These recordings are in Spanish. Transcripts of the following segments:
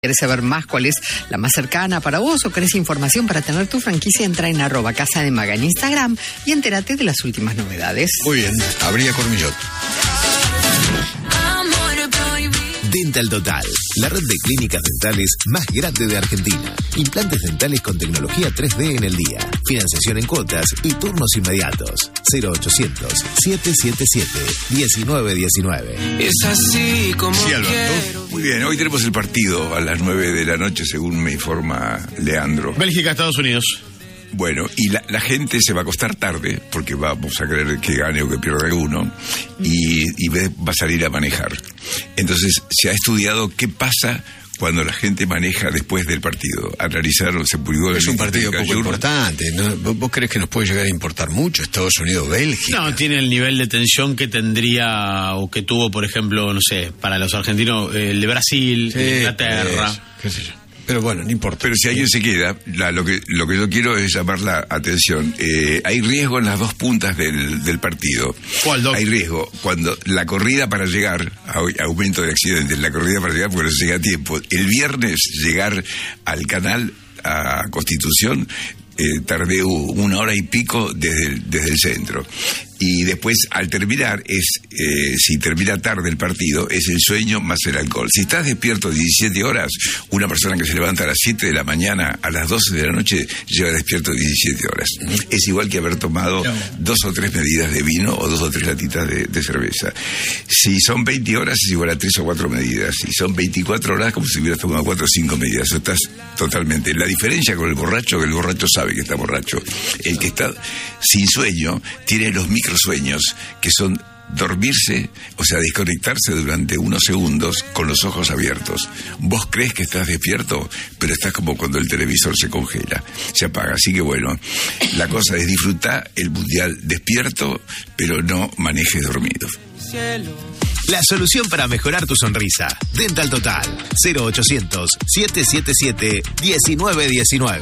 ¿Querés saber más cuál es la más cercana para vos o querés información para tener tu franquicia? Entra en @casademaga en Instagram y entérate de las últimas novedades. Muy bien, habría Cormillot. Dental Total, la red de clínicas dentales más grande de Argentina. Implantes dentales con tecnología 3D en el día. Financiación en cuotas y turnos inmediatos. 0800-777-1919. Es así como Sí, Alberto. quiero. Muy bien, hoy tenemos el partido a las 9 de la noche, según me informa Leandro. Bélgica, Estados Unidos. Bueno, y la gente se va a acostar tarde, porque vamos a querer que gane o que pierda alguno, y va a salir a manejar. Entonces, se ha estudiado qué pasa cuando la gente maneja después del partido. Analizaron, se publicó... Es un partido poco importante, ¿no? ¿Vos crees que nos puede llegar a importar mucho Estados Unidos-Bélgica? No, tiene el nivel de tensión que tendría o que tuvo, por ejemplo, no sé, para los argentinos, el de Brasil, Sí, Inglaterra. eso, qué sé yo. Pero bueno, no importa. Pero si alguien se queda, lo que yo quiero es llamar la atención. Hay riesgo en las dos puntas del partido. ¿Cuál, Doc? Hay riesgo cuando la corrida para llegar, aumento de accidentes, la corrida para llegar porque no se llega a tiempo. El viernes llegar al canal, a Constitución, tardé 1 hora y pico desde el centro. Y después, al terminar, si termina tarde el partido, es el sueño más el alcohol. Si estás despierto 17 horas, una persona que se levanta a las 7 de la mañana, a las 12 de la noche, lleva despierto 17 horas. Es igual que haber tomado 2 o 3 medidas de vino o 2 o 3 latitas de cerveza. Si son 20 horas, es igual a 3 o 4 medidas. Si son 24 horas, como si hubieras tomado 4 o 5 medidas. Eso estás totalmente... La diferencia con el borracho, que el borracho sabe que está borracho. El que está sin sueño tiene los microsueños, que son dormirse, o sea, desconectarse durante unos segundos con los ojos abiertos. Vos crees que estás despierto, pero estás como cuando el televisor se congela, se apaga. Así que bueno, la cosa es disfrutar el mundial despierto, pero no manejes dormido. La solución para mejorar tu sonrisa. Dental Total. 0800-777-1919.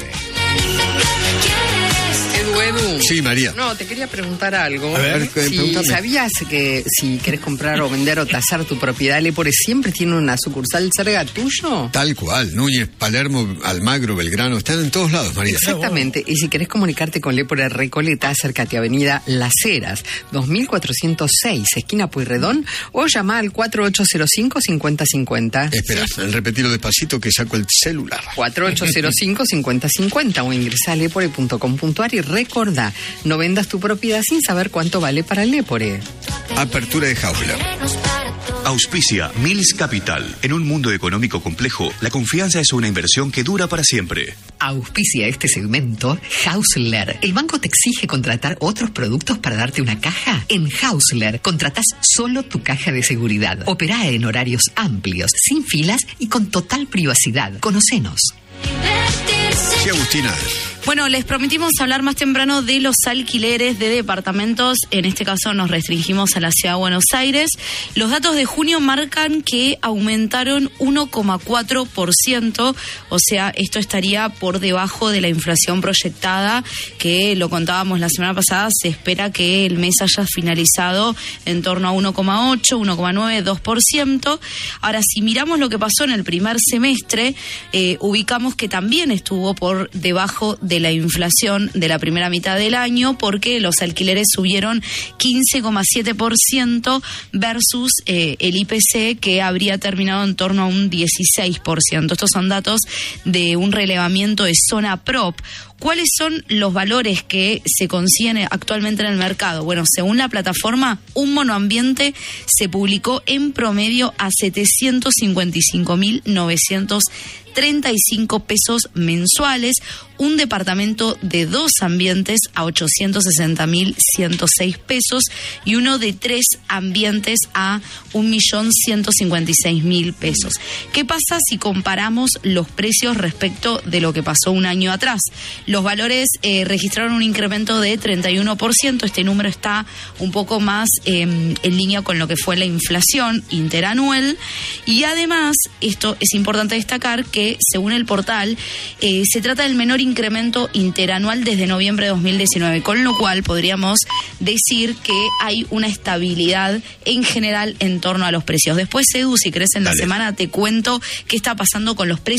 Edu. Sí, María. No, te quería preguntar algo. A ver, si pregúntame. ¿Sabías que si querés comprar o vender o tasar tu propiedad, Lepore siempre tiene una sucursal cerca tuyo? Tal cual. Núñez, Palermo, Almagro, Belgrano, están en todos lados, María. Exactamente. Y si querés comunicarte con Lepore Recoleta, acércate a Avenida Las Heras, 2406, esquina Pueyrredón, o llama al 4805-5050. Espera, repetirlo despacito que saco el celular. 4805-5050 o ingresa a lepore.com.ar y recordá, no vendas tu propiedad sin saber cuánto vale para el Lepore. Apertura de Hausler. Auspicia Mills Capital. En un mundo económico complejo, la confianza es una inversión que dura para siempre. Auspicia este segmento Hausler. ¿El banco te exige contratar otros productos para darte una caja? En Hausler contratás solo tu caja de seguridad. Operá en horarios amplios, sin filas y con total privacidad. Conocenos. Sí, Agustina. Bueno, les prometimos hablar más temprano de los alquileres de departamentos. En este caso nos restringimos a la ciudad de Buenos Aires. Los datos de junio marcan que aumentaron 1,4%. O sea, esto estaría por debajo de la inflación proyectada, que lo contábamos la semana pasada. Se espera que el mes haya finalizado en torno a 1,8, 1,9, 2%. Ahora, si miramos lo que pasó en el primer semestre, ubicamos que también estuvo por debajo de la inflación de la primera mitad del año, porque los alquileres subieron 15,7% versus el IPC, que habría terminado en torno a un 16%. Estos son datos de un relevamiento de Zona Prop. ¿Cuáles son los valores que se consiguen actualmente en el mercado? Bueno, según la plataforma, un monoambiente se publicó en promedio a 755.935 pesos mensuales, un departamento de 2 ambientes a 860.106 pesos y uno de 3 ambientes a 1.156.000 pesos. ¿Qué pasa si comparamos los precios respecto de lo que pasó un año atrás? Los valores registraron un incremento de 31%. Este número está un poco más en línea con lo que fue la inflación interanual. Y además, esto es importante destacar que, según el portal, se trata del menor incremento interanual desde noviembre de 2019, con lo cual podríamos decir que hay una estabilidad en general en torno a los precios. Después, Edu, si querés en la semana te cuento qué está pasando con los precios